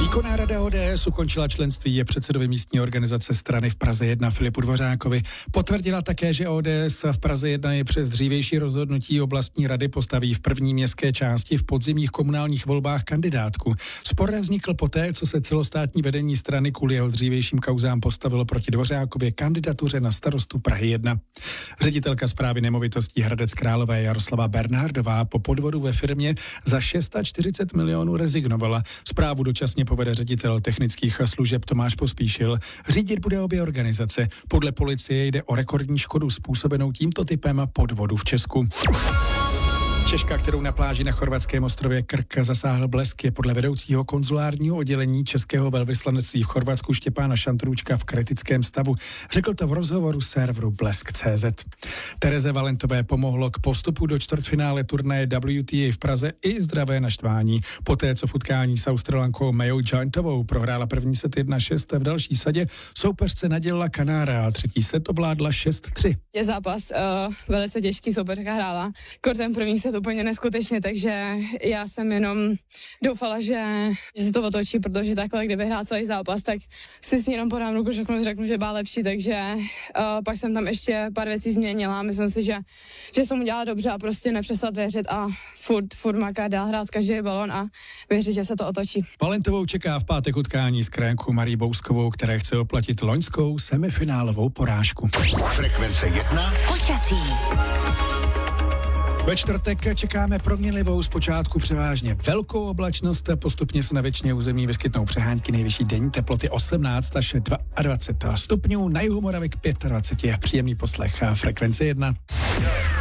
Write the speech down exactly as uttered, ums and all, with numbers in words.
Výkonná rada O D S ukončila členství je předsedovi místní organizace strany v Praze jedna Filipu Dvořákovi. Potvrdila také, že O D S v Praze jedna je přes dřívější rozhodnutí oblastní rady postaví v první městské části v podzimních komunálních volbách kandidátku. Spor vznikl poté, co se celostátní vedení strany kvůli jeho dřívějším kauzám postavilo proti Dvořákově kandidatuře na starostu Prahy jedna. Ředitelka správy nemovitostí Hradec Králové Jaroslava Bernhardová po podvodu ve firmě za čtyřicet šest milionů rezignovala. Správu dočasně povede ředitel technických služeb Tomáš Pospíšil. Řídit bude obě organizace. Podle policie jde o rekordní škodu způsobenou tímto typem podvodu v Česku. Češka, kterou na pláži na chorvatském ostrově Krk zasáhl blesk, je podle vedoucího konzulárního oddělení českého velvyslanectví v Chorvatsku Štěpána Šantrůčka v kritickém stavu. Řekl to v rozhovoru serveru blesk tečka cé zet. Tereze Valentové pomohlo k postupu do čtvrtfinále turnaje W T A v Praze i zdravé naštvání. Poté, co v utkání s Australankou Mayou Giantovou prohrála první set jedna šest, v další sadě soupeřce nadělila Kanára a třetí set ovládla šest tři. Je zápas uh, velice těžký, soupeřka hrála. Kortem první set úplně neskutečně, takže já jsem jenom doufala, že, že se to otočí, protože takhle, kdyby hrál celý zápas, tak si s ní jenom podám ruku, řeknu, řeknu, že byla lepší, takže uh, pak jsem tam ještě pár věcí změnila. Myslím si, že, že jsem udělala dobře a prostě nepřestat věřit a furt, furt makat dál, hrát každý balon a věřit, že se to otočí. Valentovou čeká v pátek utkání s krajankou Marí Bouskovou, které chce oplatit loňskou semifinálovou porážku. Frekvence jedna. Počasí. Ve čtvrtek čekáme proměnlivou, zpočátku převážně velkou oblačnost, postupně se na většině území vyskytnou přehánky, nejvyšší denní teploty osmnáct až dvacet dva stupňů, na jihu Moravy k dvacet pět a příjemný poslech Frekvence jedna.